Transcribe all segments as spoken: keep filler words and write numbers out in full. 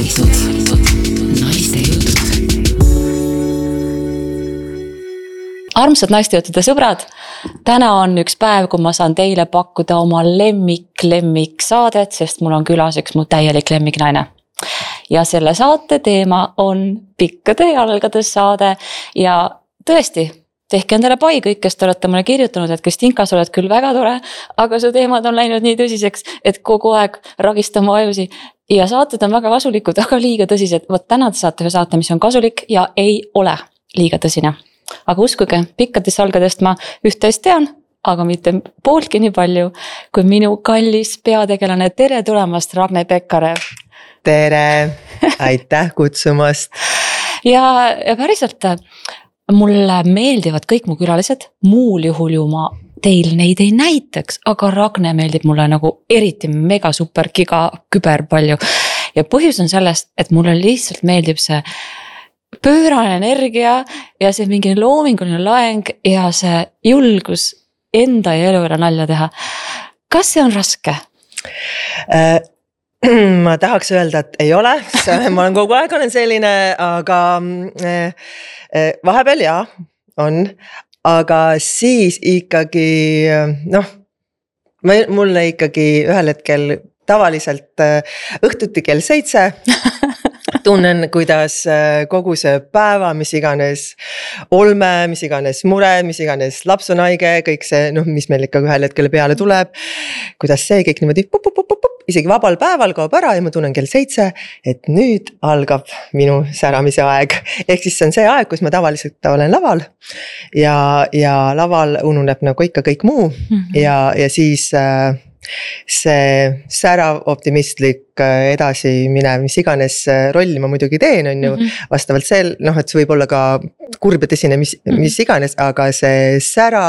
avatud naiste jutud. Armsad naistejuttude sõbrad, täna on üks päev, kui ma saan teile pakkuda oma lemmik lemmik saadet, sest mul on külas üks mu täielik lemmiknaine. Ja selle saate teema on pikkade jalgades saade ja tõesti, tehke endale pai kõik, kes te olete mulle kirjutanud, et Kristinka, sa oled küll väga tore, aga su teemad on läinud nii tõsiseks, et kogu aeg ragistama ajusi. Ja saated on väga kasulikud, aga liiga tõsised. Võt täna te saate ühe saate, mis on kasulik ja ei ole liiga tõsine. Aga uskuge, pikkadest jalgadest ma üht-teist tean, aga mitte pooltki nii palju, kui minu kallis peategelane. Tere tulemast, Ragne Pekkarev. Tere, aitäh kutsumast. Ja, ja päriselt mulle meeldivad kõik mu külalised, muul juhul ju ma teil neid ei näitaks, aga Ragne meeldib mulle nagu eriti mega super giga küber palju. Ja põhjus on sellest, et mulle lihtsalt meeldib see pöörane energia ja see mingi loominguline laeng ja see julgus enda ja elu üle nalja teha. Kas see on raske? Äh, ma tahaks öelda, et ei ole, ma olen kogu aeg olen selline, aga äh, äh, vahepeal jaa, on, aga siis ikkagi, noh, mulle ikkagi ühel hetkel tavaliselt õhtuti kell seitse tunnen, kuidas kogu see päeva, mis iganes olme, mis iganes mure, mis iganes laps on haige, kõik see, noh, mis meil ikka ühel hetkel peale tuleb, kuidas see kõik niimoodi pup, pup, pup, pup, isegi vabal päeval kaob ära ja ma tunnen kell seitse, et nüüd algab minu säramise aeg. Ehk siis see on see aeg, kus ma tavaliselt olen laval ja, ja laval ununeb nagu ikka kõik muu mm-hmm. ja, ja siis äh, see särav optimistlik edasi minev, mis iganes rolli ma muidugi teen, on ju, mm-hmm. vastavalt sel, noh, et see võib olla ka kurb ja tõsine, mis, mm-hmm. mis iganes, aga see sära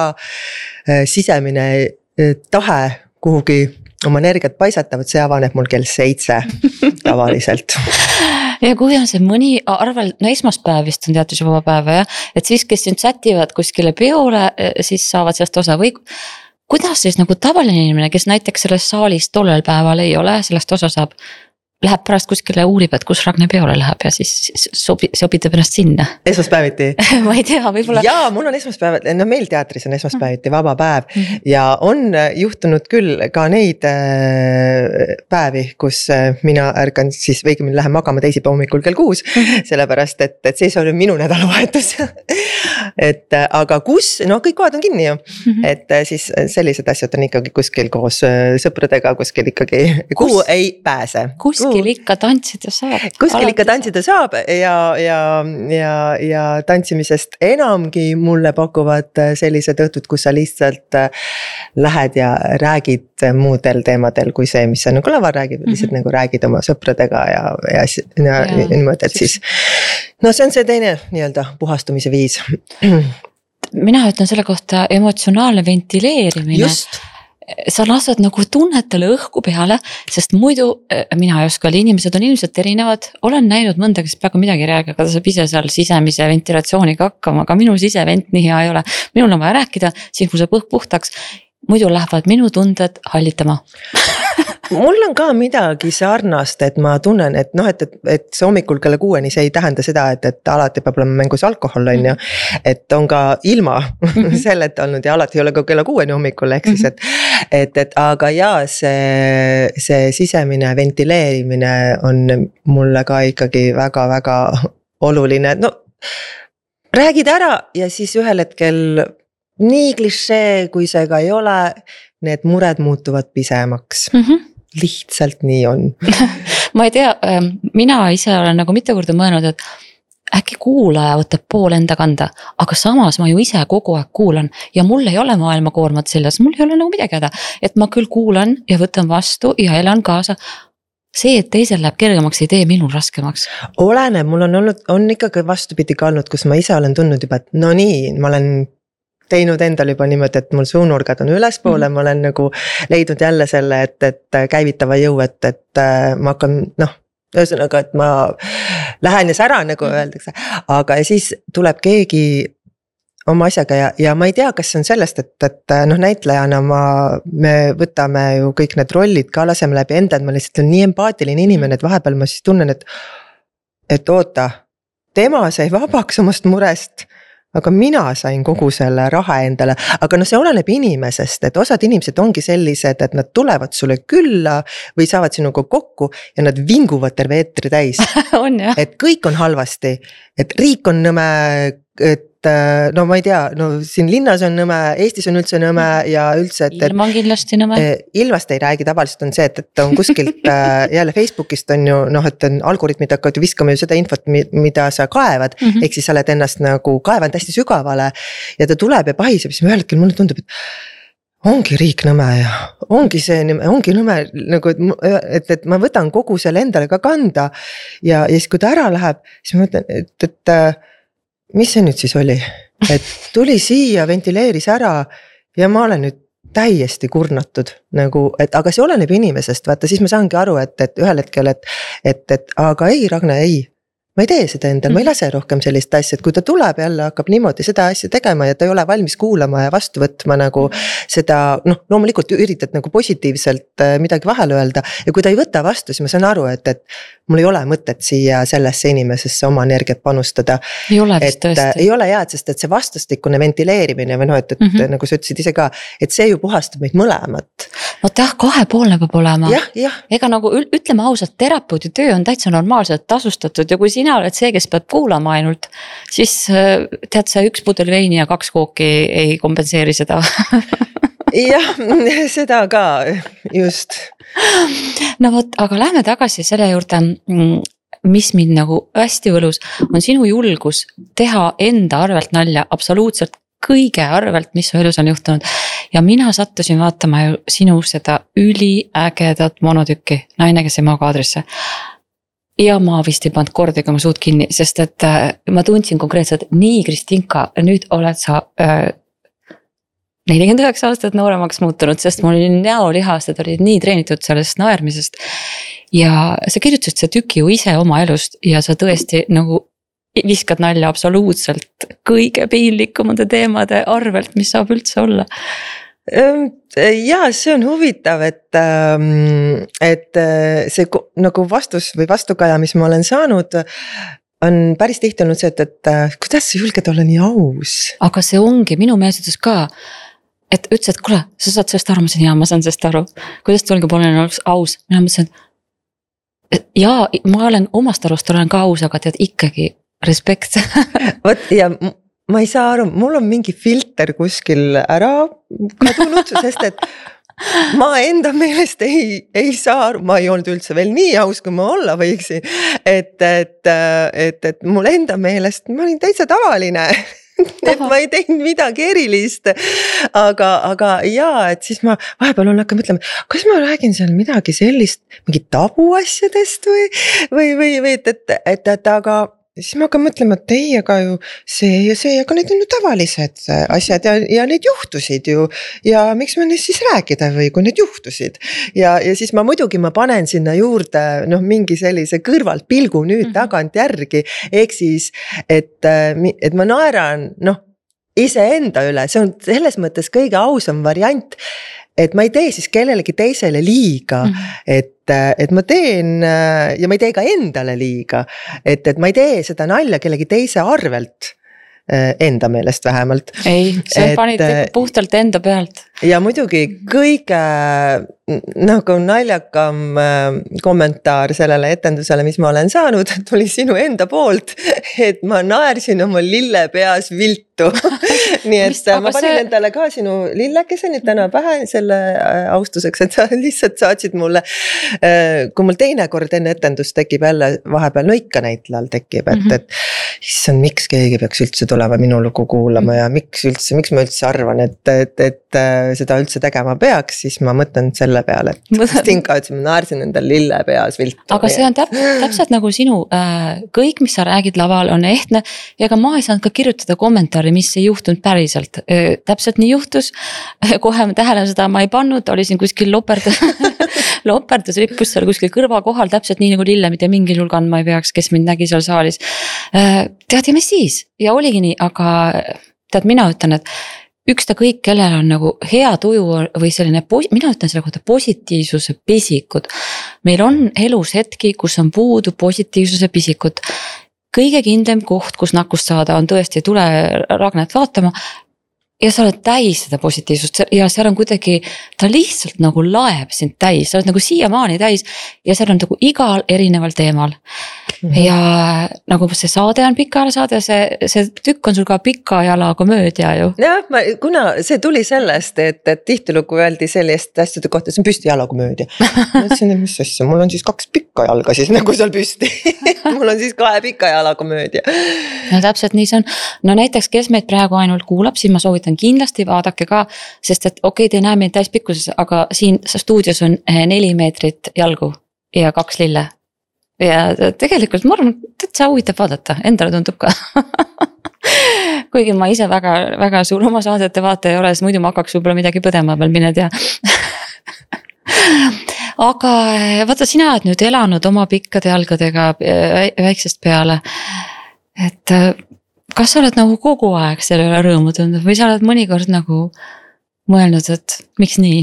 sisemine tahe kuhugi oma energiat paisatavad, see avaneb mul kell seitse tavaliselt. Ja kui on see mõni arvel, no esmaspäev vist on teatud vaba päeva, ja? Et siis, kes sind sätivad kuskile peole, siis saavad sellest osa või kuidas siis nagu tavaline inimene, kes näiteks selles saalis tollel päeval ei ole, sellest osa saab, läheb pärast kuskile uurib, et kus Ragne peole läheb ja siis sobi, sobitab ennast sinna. Esmaspäeviti? ma ei tea, võib-olla. Jaa, mul on esmaspäevad, no meil teatris on esmaspäeviti vaba päev mm-hmm. ja on juhtunud küll ka neid päevi, kus mina ärkan siis veegimini lähen magama teisipäeva hommikul kell kuus, mm-hmm. sellepärast, et, et siis on minu nädalavahetus. et aga kus, no kõik kohad on kinni ju, mm-hmm. et siis sellised asjad on ikkagi kuskil koos sõpradega, kuskil ikkagi, kuhu kus? Ei pääse. Kus? Kuskil ikka tantsida saab. Kuskil ikka tantsida saab ja, ja, ja, ja tantsimisest enamgi mulle pakuvad sellised õhtud, kus sa lihtsalt lähed ja räägid muudel teemadel kui see, mis sa nagu laval räägid, mm-hmm. lihtsalt nagu räägid oma sõpradega ja, ja, ja, ja niimoodi, et siis no see on see teine nii-öelda puhastumise viis. Mina ütlen selle kohta emotsionaalne ventileerimine. Just. Sa lased nagu tunnetele õhku peale, sest muidu mina ei oska, inimesed on ilmselt erinevad, olen näinud mõnda, kes peaaegu midagi räägi, aga ta saab ise seal sisemise ventilatsiooniga hakkama, aga minu sisevent nii hea ei ole. Minul on vaja rääkida, siis mul saab õhk puhtaks, muidu lähevad minu tunded hallitama. Mul on ka midagi sarnast, et ma tunnen, et noh, et, et, et see hommikul kella kuueni, see ei tähenda seda, et, et alati peab olema mängus alkohol, on ju, et on ka ilma mm-hmm. sellet olnud ja alati ei ole ka kella kuueni hommikul, ehk siis, et, et, et aga jaa, see, see sisemine ventileerimine on mulle ka ikkagi väga-väga oluline, no räägid ära ja siis ühel hetkel nii klišee, kui see ka ei ole, need mured muutuvad pisemaks. Mm-hmm. Lihtsalt nii on. ma ei tea, mina ise olen nagu mitte korda mõelnud, et äkki kuulaja võtab pool enda kanda, aga samas ma ju ise kogu aeg kuulan ja mul ei ole maailma koormat selles, mul ei ole nagu midagi häda, et ma küll kuulan ja võtan vastu ja elan kaasa. See, et teisel läheb kergemaks, ei tee minul raskemaks. Oleneb, mul on olnud, on ikkagi vastupidi ka olnud, kus ma ise olen tundnud juba, et no nii, ma olen teinud endal juba niimoodi, et mul suunurgad on ülespoole, mm-hmm. ma olen nagu leidnud jälle selle, et, et käivitava jõu, et, et ma hakkan, noh, ühesõnaga, et ma lähen ja säran, nagu öeldakse, aga ja siis tuleb keegi oma asjaga ja, ja ma ei tea, kas see on sellest, et, et noh, näitlejana ma, me võtame ju kõik need rollid ka laseme läbi enda, et ma lihtsalt olen nii empaatiline inimene, et vahepeal ma siis tunnen, et, et oota, tema sai vabaks omast murest, aga mina sain kogu selle raha endale, aga no see oleneb inimesest, et osad inimesed ongi sellised, et nad tulevad sulle külla või saavad sinuga kokku ja nad vinguvad terve eetri täis. on jah. Et kõik on halvasti, et riik on nõme, et no ma ei tea, no siin linnas on nõme, Eestis on üldse nõme ja üldse, et ilma on kindlasti nõme. Ilmast ei räägi, tavaliselt on see, et, et on kuskilt jälle Facebookist on ju, noh, et on algoritmid hakkavad ju viskama ju seda infot, mida sa kaevad, mm -hmm. ehk siis sa oled ennast nagu kaevanud hästi sügavale ja ta tuleb ja pahiseb, siis ühel hetkel mulle tundub, et ongi riik nõme ja ongi see, ongi nõme nagu, et, et ma võtan kogu selle endale ka kanda ja, ja siis kui ta ära läheb, siis ma mõtlen, et, et mis see nüüd siis oli, et tuli siia, ventileeris ära ja ma olen nüüd täiesti kurnatud nagu, et aga see oleneb inimesest, vaata siis ma saangi aru, et, et ühel hetkel, et, et, et aga ei, Ragne, ei, ma ei tee seda endal, ma ei lase rohkem sellist asja, et kui ta tuleb jälle, hakkab niimoodi seda asja tegema ja ta ei ole valmis kuulama ja vastu võtma nagu seda, noh, loomulikult üritad nagu positiivselt midagi vahele öelda ja kui ta ei võta vastu, siis ma saan aru, et, et mul ei ole mõtet siia sellesse inimesesse oma energiat panustada. Ei ole vist tõesti. Ei ole head, sest et see vastastikune ventileerimine või noh, et, et mm -hmm. nagu sa ütlesid ise ka, et see ju puhastab meid mõlemat. Vot jah, kahepoolne peab olema. Jah, jah. Ega nagu ütleme ausalt, terapeudi töö on täitsa normaalselt tasustatud ja kui sina oled see, kes peab kuulama ainult, siis tead sa üks pudel veini ja kaks kooki ei kompenseeri seda. jah, seda ka just. No vot, aga lähme tagasi selle juurde, mis mind nagu hästi võlus, on sinu julgus teha enda arvelt nalja absoluutselt kõige arvelt, mis su elus on juhtunud. Ja mina sattusin vaatama ju sinu seda üliägedat monotükki, naine, kes ei maa kaadrisse. Ja ma vist ei pannud kordagi oma suud kinni, sest et ma tundsin konkreetselt, nii Kristinka, nüüd oled sa äh, nelikümmend üheksa aastat nooremaks muutunud, sest mul oli näolihased olid nii treenitud sellest naermisest. Ja sa kirjutasid see tüki ju ise oma elust ja sa tõesti nagu viskad nalja absoluutselt kõige piinlikumate teemade arvelt, mis saab üldse olla. Ja see on huvitav, et, et see nagu vastus või vastukaja, mis ma olen saanud, on päris tihti olnud see, et, et kuidas sa julged olla nii aus? Aga see ongi minu meelsutus ka, et ütles, et kuule, sa saad sellest aru, ma sain, jaa, ma saan sellest aru. Kuidas ta olgi pole aus? Mina mõtlesin, et jaa, ma olen omast arust olen ka aus, aga tead ikkagi respekt. Vot ja ma ei saa aru, mul on mingi filter kuskil ära kadunud, sest et ma enda meelest ei, ei saa aru, ma ei olnud üldse veel nii aus, kui ma olla võiksin, et, et, et, et mul enda meelest ma olin täitsa tavaline, et ma ei teinud midagi erilist, aga, aga jaa, et siis ma vahepeal on hakka mõtlema, kas ma räägin seal midagi sellist, mingi tabu asjadest või, või, või, või et, et, et, et aga siis ma hakkan mõtlema, et ei, aga ju see ja see, aga need on ju tavalised asjad ja, ja need juhtusid ju ja miks ma neist siis rääkida või kui need juhtusid ja, ja siis ma muidugi ma panen sinna juurde noh, mingi sellise kõrvalt pilgu nüüd mm -hmm. tagant järgi, ehk siis, et, et ma naeran noh, iseenda üle, see on selles mõttes kõige ausam variant, et ma ei tee siis kellelegi teisele liiga, mm -hmm. et, et ma teen ja ma ei tee ka endale liiga, et, et ma ei tee seda nalja kellegi teise arvelt, enda meelest vähemalt. Ei, see panid puhtalt enda pealt. Ja muidugi kõige nagu naljakam kommentaar sellele etendusele, mis ma olen saanud, tuli sinu enda poolt, et ma naersin oma lille peas viltu. Nii et Mist, ma panin see... endale ka sinu lillekese nüüd täna pähe selle austuseks, et sa lihtsalt saatsid mulle, kui mul teine kord enne etendust tekib jälle vahepeal, no ikka näitlejal tekib, et, mm -hmm. et issand, miks keegi peaks üldse tulema minu lugu kuulama ja miks üldse, miks ma üldse arvan, et, et, et seda üldse tegema peaks, siis ma mõtlen selle peale, et Kristinka ütles, ma naersin endal lille peas viltu. Aga see on täp täpselt nagu sinu, kõik, mis sa räägid laval, on ehtne ja ega ma ei saanud ka kirjutada kommentaari, mis ei juhtunud päriselt. Täpselt nii juhtus, kohe tähele seda ma ei pannud, oli siin kuskil loperdus, loperdus rippus seal kuskil kõrva kohal, täpselt nii nagu lille, mida mingil juhul kandma ei peaks, kes mind nägi seal saalis. Tead ja mis siis? Ja oligi nii, aga tead, mina ütlen, et ükskõik kellel on nagu hea tuju või selline, mina ütlen selle kohta positiivsuse pisikud. meil on elus hetki, kus on puudu positiivsuse pisikud. kõige kindlam koht, kus nakkust saada, on tõesti tule Ragnet vaatama. Ja sa oled täis seda positiivsust ja seal on kuidagi, ta lihtsalt nagu laeb sind täis, sa oled nagu siiamaani täis ja seal on nagu igal erineval teemal. Mm-hmm. Ja nagu see saade on pikale saade, see, see tükk on sul ka pika jala komöödia ju. jah, ma, kuna see tuli sellest, et, et tihtilugu öeldi sellist asjade kohta, see on püsti jala komöödia. Ma ütlesin, mis asja, mul on siis kaks pikka jalga siis nagu seal püsti. Mul on siis kahe pika jala komöödia. No täpselt nii see on. No näiteks, kes meid praegu ainult kuulab, siis ma soovitan kindlasti vaadake ka, sest et okei, te ei näe meid täispikkuses, aga siin stuudios on neli meetrit jalgu ja kaks lille. Ja tegelikult ma arvan, et see huvitab vaadata, endale tundub ka. Kuigi ma ise väga, väga suur oma saadete vaata ei ole, siis muidu ma hakkaks võib-olla midagi põdema peal, mine tea. Aga vaata, sina oled nüüd elanud oma pikkade jalgadega väiksest peale, et kas sa oled nagu kogu aeg selle üle rõõmu tundnud või sa oled mõnikord nagu mõelnud, et miks nii?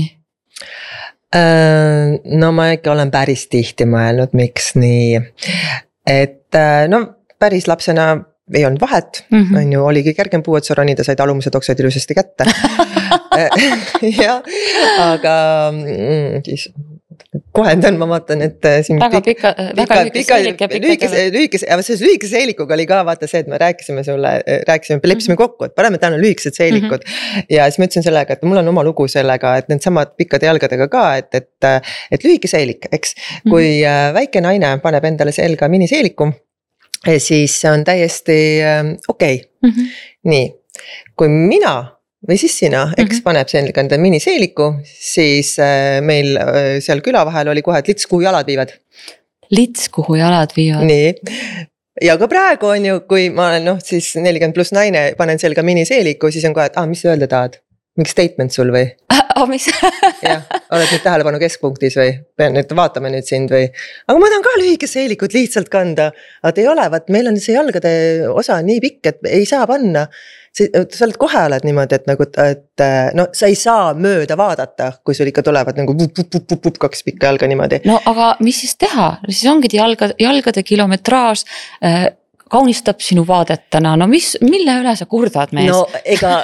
No ma ikka olen päris tihti mõelnud, miks nii, et no päris lapsena ei olnud vahet, mm-hmm. on ju, oligi kergem puuetsa ronida, said alumused oksad ilusasti kätte. Ja, aga siis kohendan, ma vaatan, et siin väga pika, väga lühikese seelik ja lühikese, lühikese, aga selles lühikese seelikuga oli ka vaata see, et me rääkisime sulle, rääkisime, leppisime kokku, et paneme täna lühikesed seelikud mm-hmm. ja siis ma ütlesin sellega, et mul on oma lugu sellega, et need samad pikkade jalgadega ka, et, et, et lühike seelik, eks, kui mm-hmm. väike naine paneb endale selga miniseeliku, siis see on täiesti okei okay. mm-hmm. nii, kui mina või siis sina, eks mm-hmm. paneb selga enda miniseeliku, siis meil seal küla vahel oli kohe, et lits, kuhu jalad viivad. Lits, kuhu jalad viivad. Nii, ja ka praegu on ju, kui ma olen noh, siis nelikümmend pluss naine, panen selga miniseeliku, siis on kohe, et ah, mis sa öelda tahad? Mingi statement sul või? Oh, mis? Jah, oled nüüd tähelepanu keskpunktis või? Pean nüüd vaatame nüüd sind või? Aga ma tahan ka lühike seelikut lihtsalt kanda. Aga ei ole, vaat meil on see jalgade osa nii pikk, et ei saa panna. Sa oled kohe oled niimoodi, et nagu, et no sa ei saa mööda vaadata, kui sul ikka tulevad nagu vup, vup, vup, vup, kaks pikka jalga niimoodi. No aga mis siis teha? Siis ongi jalga, jalgade kilometraaž äh, kaunistab sinu vaadetana. No mis, mille üle sa kurdad mees? No ega...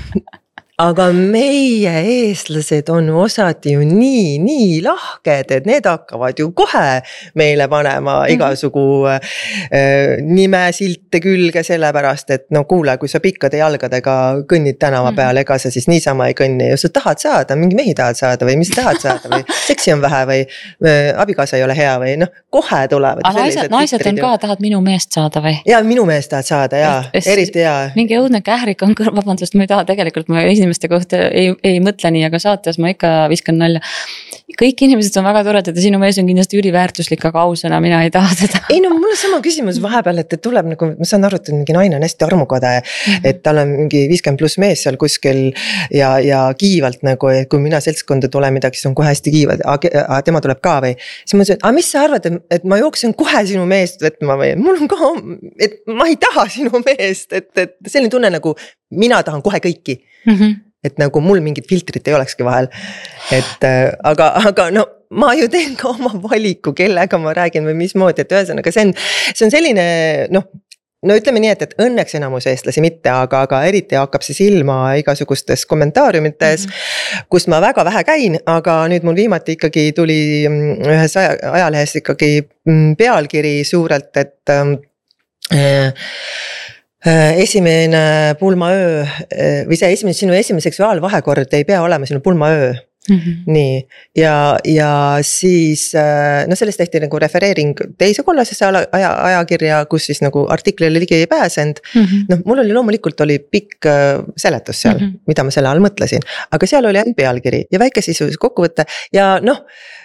Aga meie eestlased on osati ju nii, nii lahked, et need hakkavad ju kohe meile panema igasugu äh, nime silte külge sellepärast, et no kuule, kui sa pikkade jalgadega kõnnid tänava peal, ega sa siis niisama ei kõnni ja sa tahad saada, mingi mehi tahad saada või mis tahad saada või seksi on vähe või äh, abikaasa ei ole hea või noh, kohe tulevad. Aga naised, naised on ka, tahad minu meest saada või? Ja minu meest tahad saada, jaa, eriti jaa. Mingi õudne kährik on kõrv, vabandust, ma ei taha tegelikult, ma inimeste kohta ei, ei mõtle nii, aga saates ma ikka viskan nalja. Kõik inimesed on väga toredad ja sinu mees on kindlasti üliväärtuslik, aga ausõna, mina ei taha teda. Ei no mul on sama küsimus vahepeal, et tuleb nagu, ma saan aru, et mingi naine on hästi armukade, mm-hmm. et tal on mingi viiskümmend pluss mees seal kuskil ja, ja kiivalt nagu, et kui mina seltskonda tule midagi, siis on kohe hästi kiivad, aga tema tuleb ka või. Siis ma ütlesin, aga mis sa arvad, et ma jooksen kohe sinu meest võtma või mul on ka, et ma ei taha sinu meest, et, et selline tunne nagu mina tahan kohe kõiki. Mm-hmm. Et nagu mul mingit filtrit ei olekski vahel, et aga, aga no ma ju teen ka oma valiku, kellega ma räägin või mismoodi, et ühesõnaga see on, see on selline, noh, no ütleme nii, et, et õnneks enamus eestlasi mitte, aga, aga eriti hakkab see silma igasugustes kommentaariumites, mm-hmm. kus ma väga vähe käin, aga nüüd mul viimati ikkagi tuli ühes aja, ajalehes ikkagi pealkiri suurelt, et äh, esimene pulmaöö või see esimene, sinu esimene seksuaalvahekord ei pea olema sinu pulmaöö. Mm-hmm. Nii, ja, ja siis no sellest tehti nagu refereering teise kollasesse aja, ajakirja, kus siis nagu artiklile ligi ei pääsend. Mm-hmm. No mul oli loomulikult oli pikk seletus seal, mm-hmm. mida ma selle all mõtlesin, aga seal oli pealkiri ja väike sisulises kokkuvõte ja noh,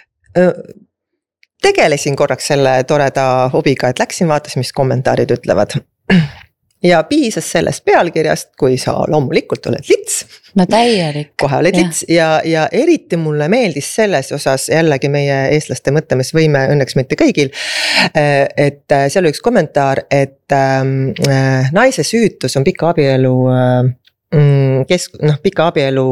tegelesin korraks selle toreda hobiga, et läksin, vaatasin, mis kommentaarid ütlevad. Ja piisas sellest pealkirjast, kui sa loomulikult oled lits. No täielik. Kohe oled lits ja, ja eriti mulle meeldis selles osas jällegi meie eestlaste mõtlemisvõime, õnneks mitte kõigil, et seal oli üks kommentaar, et äh, naise süütus on pika abielu äh, mm, kesk-, noh pika abielu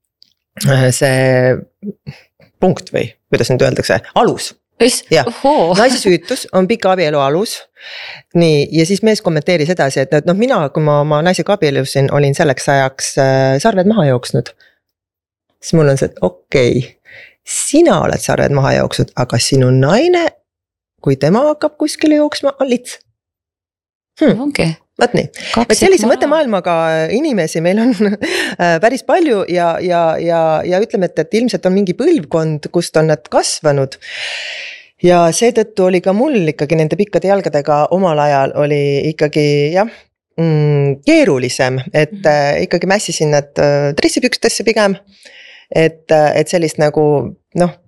see punkt või kuidas nüüd öeldakse, alus. Ja, naise süütus on pika abielu alus. Nii, ja siis mees kommenteeris edasi, et noh, mina, kui ma oma naisega abielusin, olin selleks ajaks sarved maha jooksnud. Siis mul on see, et okei, okay, sina oled sarved maha jooksnud, aga sinu naine, kui tema hakkab kuskile jooksma, on lits. Hmm. Okay. Vaat nii, et sellise mõttemaailmaga inimesi meil on päris palju ja, ja, ja, ja ütleme, et, et ilmselt on mingi põlvkond, kust on nad kasvanud. Ja seetõttu oli ka mul ikkagi nende pikkade jalgadega omal ajal oli ikkagi jah, mm, keerulisem, et mm. ikkagi mässisin nad dressipükstesse pigem, et, et sellist nagu noh,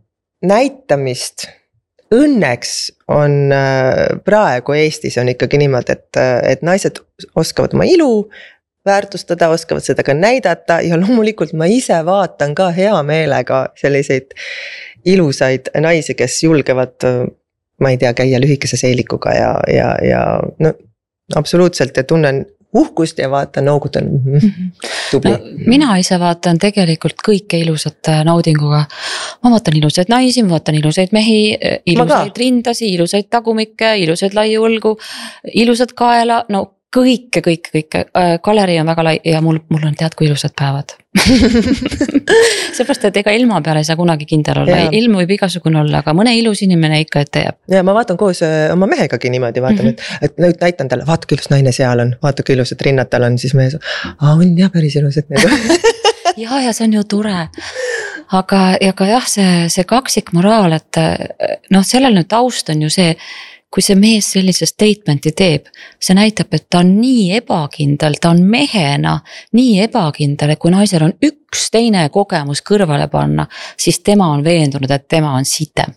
näitamist õnneks on praegu Eestis on ikkagi niimoodi, et, et naised oskavad oma ilu väärtustada, oskavad seda ka näidata ja loomulikult ma ise vaatan ka hea meelega selliseid ilusaid naisi, kes julgevad, ma ei tea, käia lühikese seelikuga ja, ja, ja no absoluutselt ja tunnen uhkust ja vaatan, noogutan mm-hmm. tubli. No, mina ise vaatan tegelikult kõike ilusat naudinguga. Ma vaatan ilusaid naisi, ma vaatan ilusaid mehi, ilusaid rindasi, ilusaid tagumikke, ilusaid laiuõlgu, ilusad kaela, no kõike, kõike, kõike. Galerii on väga lai ja mul, mul on tead kui ilusad päevad. Seepärast, et ega ilma peale ei saa kunagi kindel olla, ilm võib igasugune olla, aga mõne ilus inimene ikka ette jääb. Ja ma vaatan koos oma mehegagi niimoodi, vaatan, mm-hmm. et, et nüüd näitan talle, vaata kui ilus naine seal on, vaata kui ilusad rinnad tal on, siis mees, aa on jah päris ilusad need. ja, ja see on ju tore. Aga, ja ka jah, see, see kaksik moraal, et noh, sellel nüüd taust on ju see, kui see mees sellise statementi teeb, see näitab, et ta on nii ebakindel, ta on mehena nii ebakindel, et kui naisel on üks teine kogemus kõrvale panna, siis tema on veendunud, et tema on sitem.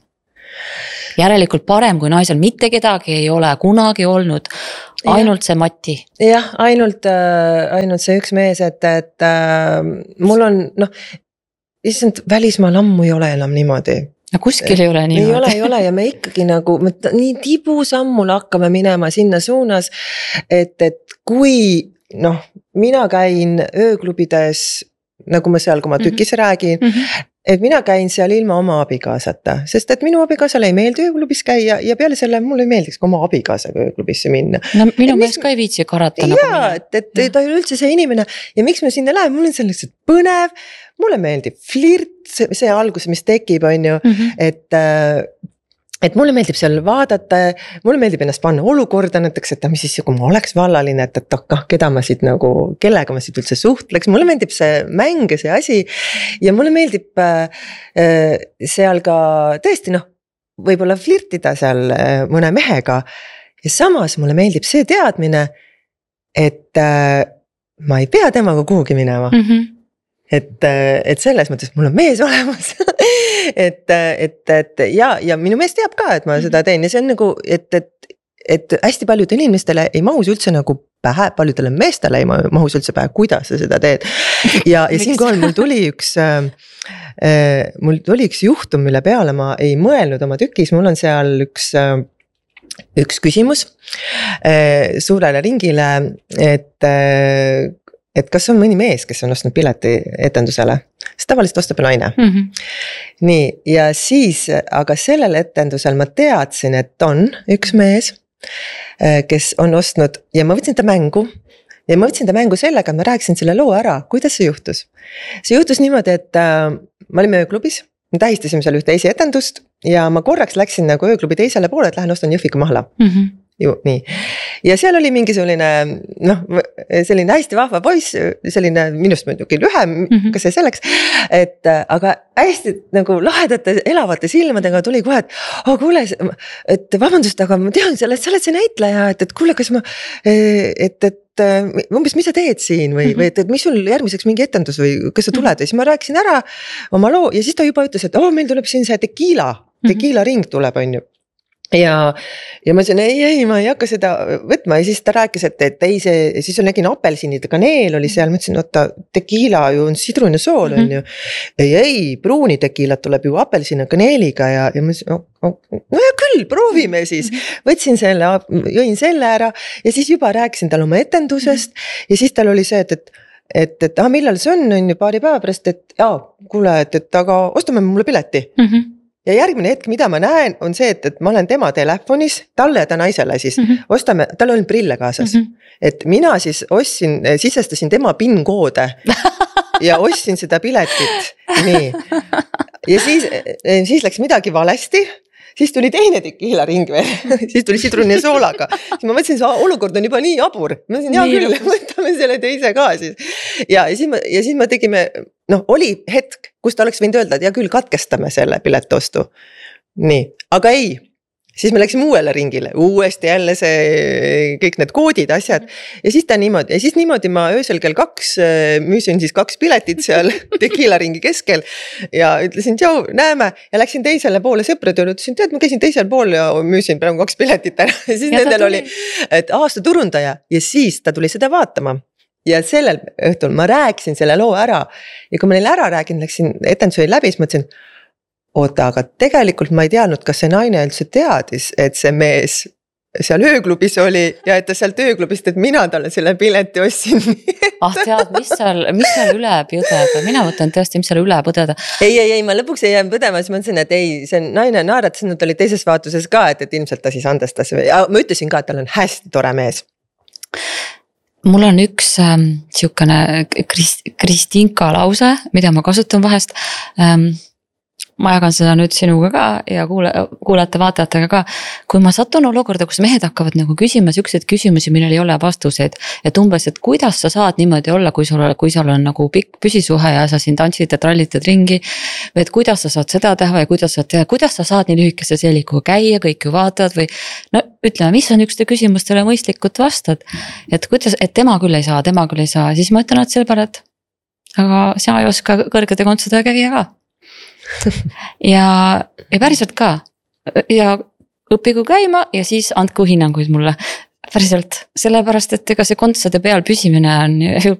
Järelikult parem, kui naisel mitte kedagi ei ole kunagi olnud, ainult see Mati. Jah, ainult, ainult see üks mees, et, et äh, mul on, noh, issand, välismaal ammu ei ole enam niimoodi. No kuskil ei ole niimoodi. Ei ole, ei ole ja me ikkagi nagu me nii tibusammul hakkame minema sinna suunas, et, et kui noh, mina käin ööklubides, nagu ma seal, kui ma tükis mm-hmm. räägin, mm-hmm. et mina käin seal ilma oma abikaasata, sest et minu abikaasale ei meeldi ööklubis käia ja peale selle mul ei meeldiks ka oma abikaasaga ööklubisse minna. No minu mees ka ei viitsi karata. Jaa, nagu et, et ta ei ole üldse see inimene ja miks me sinna läheme, mul on selleks põnev, mulle meeldib flirt, see, see algus, mis tekib, on ju, mm-hmm. et, et mulle meeldib seal vaadata, mulle meeldib ennast panna olukorda näiteks, et mis siis, kui ma oleks vallaline, et, et noh, keda ma siit nagu, kellega ma siit üldse suhtleks, mulle meeldib see mäng ja see asi ja mulle meeldib äh, seal ka tõesti noh, võib-olla flirtida seal mõne mehega ja samas mulle meeldib see teadmine, et äh, ma ei pea temaga kuhugi minema. Mm-hmm. Et, et selles mõttes mul on mees olemas, et, et, et ja, ja minu mees teab ka, et ma seda teen ja see on nagu, et, et, et hästi paljudele inimestele ei mahus üldse nagu pähe, paljudele meestele ei mahus üldse pähe, kuidas sa seda teed. Ja, ja siinkohal mul tuli üks, äh, mul tuli üks juhtum, mille peale ma ei mõelnud oma tükis, mul on seal üks, äh, üks küsimus äh, suurele ringile, et äh, et kas on mõni mees, kes on ostnud pileti etendusele, siis tavaliselt ostab naine. Mm-hmm. Nii, ja siis, aga sellel etendusel ma teadsin, et on üks mees, kes on ostnud ja ma võtsin ta mängu ja ma võtsin ta mängu sellega, et ma rääkisin selle loo ära, kuidas see juhtus. See juhtus niimoodi, et äh, ma olime ööklubis, me tähistasime seal ühte esietendust ja ma korraks läksin nagu ööklubi teisele poole, et lähen ostan Jõhvika mahla. Mm-hmm. Ju, nii. Ja seal oli mingi selline, noh, selline hästi vahva poiss, selline minust muidugi lühem, mm-hmm. kas see selleks, et aga hästi nagu lahedate, elavate silmadega tuli kohe, et oh, kuule, et vabandust, aga ma tean, sa oled, sa oled see näitleja, et, et kuule, kas ma, et, et umbes, mis sa teed siin või, mm-hmm. või et, et mis sul järgmiseks mingi etendus või kas sa tuled ja siis ma rääkisin ära oma loo ja siis ta juba ütles, et oh, meil tuleb siin see tekiila, tekiila ring tuleb, on ju. Ja, ja ma ütlesin, ei, ei, ma ei hakka seda võtma ja siis ta rääkis, et, et ei see, siis on nägin apelsinid, kaneel oli seal, ma ütlesin, oota, tekiila ju on sidrun ja sool on ju. Ei, ei, pruuni tekiilat tuleb ju apelsina kaneeliga ja, ja ma ütlesin, no, no ja küll, proovime siis. Võtsin selle, jõin selle ära ja siis juba rääkisin tal oma etendusest ja siis tal oli see, et, et et, et ah, millal see on, on ju paari päeva pärast, et jaa, kuule, et, et aga ostame mulle pileti mm. -hmm. ja järgmine hetk, mida ma näen, on see, et, et ma olen tema telefonis, talle ja ta naisele siis mm, -hmm. ostame, tal oli prille kaasas mm. -hmm. et mina siis ostsin, sisestasin tema PIN koode ja ostsin seda piletit, nii. Ja siis, siis läks midagi valesti. Siis tuli teine tekiila ring veel, siis tuli sidruni ja soolaga. Siis ma mõtlesin, see olukord on juba nii jabur. Ma mõtlesin, hea küll, võtame selle teise ka siis. Ja, ja, siis ma, ja siis ma tegime, noh, oli hetk, kus ta oleks võinud öelda, et hea küll, katkestame selle piletostu. Nii, aga ei. Siis me läksime uuele ringile, uuesti jälle see, kõik need koodid, asjad. Ja siis ta niimoodi, ja siis niimoodi ma öösel kell kaks müüsin siis kaks piletit seal tekiila ringi keskel. Ja ütlesin, tšau, näeme. Ja läksin teisele poole sõpradele, ütlesin, tead, ma käisin teisel pool ja müüsin praegu kaks piletit ära. Ja siis ja nendel oli, et aasta turundaja. Ja siis ta tuli seda vaatama. Ja sellel õhtul ma rääkisin selle loo ära. Ja kui ma neile ära räägin, läksin etendus oli läbi, siis mõtlesin, oota, aga tegelikult ma ei teadnud, kas see naine üldse teadis, et see mees seal ööklubis oli ja et ta sealt ööklubist, et mina talle selle pileti ostsin. Ah tead, mis seal, mis seal üle põdeda, mina võtan tõesti, mis seal üle põdeda. Ei, ei, ei, ma lõpuks ei jää põdema, siis ma mõtlesin, et ei, see naine naeratas, ta oli teises vaatuses ka, et, et ilmselt ta siis andestas. Ja ma ütlesin ka, et tal on hästi tore mees. Mul on üks ähm, siukene Krist, Kristinka lause, mida ma kasutan vahest. Ähm, ma jagan seda nüüd sinuga ka ja kuule, kuulete vaatajatega ka. Kui ma satun olukorda, kus mehed hakkavad nagu küsima siukseid küsimusi, millel ei ole vastuseid. Et umbes, et kuidas sa saad niimoodi olla, kui sul, kui sul on nagu pikk püsisuhe ja sa siin tantsid ja trallitad ringi. Või et kuidas sa saad seda teha või kuidas sa, teha, kuidas sa saad nii lühikese selikuga käia, kõik ju vaatavad või no ütleme, mis on ükste küsimustele mõistlikult vastad. Et kuidas, et tema küll ei saa, tema küll ei saa. Siis ma ütlen, et selle peale, et aga sina ei oska kõrgede kontsuda käia ka. ja, ja päriselt ka ja õpigu käima ja siis andku hinnanguid mulle päriselt, sellepärast et ega see kontsade peal püsimine on ju